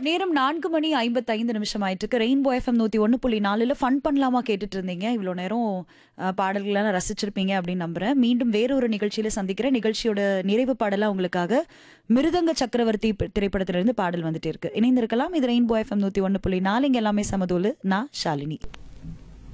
நேரம் 4:55 ஆயிட்டிருக்கு. Rainbow FM 101.4ல fun பண்ணலாமா கேட்டுட்டு இருந்தீங்க. இவ்வளோ நேரம் பாடல்களெல்லாம் ரசிச்சிருப்பீங்க அப்படின்னு நம்புறேன். மீண்டும் வேற ஒரு நிகழ்ச்சியில சந்திக்கிறேன். நிகழ்ச்சியோட நிறைவு பாடலா உங்களுக்காக மிருதங்க சக்கரவர்த்தி திரைப்படத்திலிருந்து பாடல் வந்துட்டே இருக்கு. இணைந்திருக்கலாம். இது ரெயின்போ எஃப்எம் 101.4. இங்க எல்லாமே சமதூளு. நான் ஷாலினி.